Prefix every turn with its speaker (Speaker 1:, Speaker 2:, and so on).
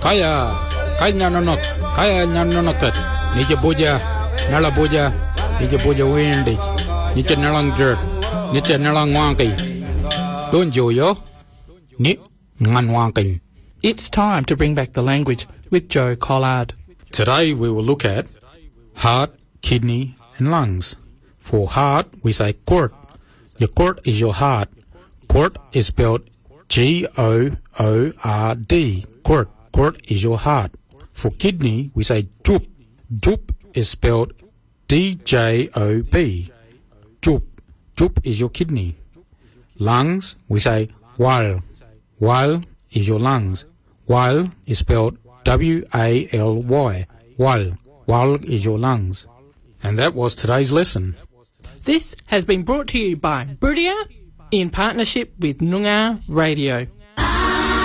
Speaker 1: Kaya nanonot. Kaya nanonotat. Nije boja. Nala boja. Nije boja windig. Nije nalang jerk. Nije nalang wangki. Don't yo. Ni ngan wangki.
Speaker 2: It's time to bring back the language with Joe Collard.
Speaker 1: Today we will look at heart, kidney and lungs. For heart, we say court. Your court is your heart. Court is spelled Goord. Court. Court is your heart. For kidney, we say joop. Joop is spelled Djob. Joop. Joop is your kidney. Lungs, we say wal. Wal is your lungs. Wal is spelled Wally. Wal. Wal is your lungs. And that was today's lesson.
Speaker 2: This has been brought to you by Buriya in partnership with Noongar Radio.